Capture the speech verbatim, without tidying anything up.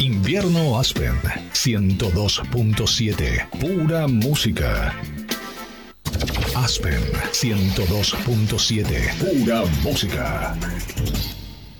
Invierno Aspen ciento dos punto siete. Pura música. Aspen ciento dos punto siete. Pura música.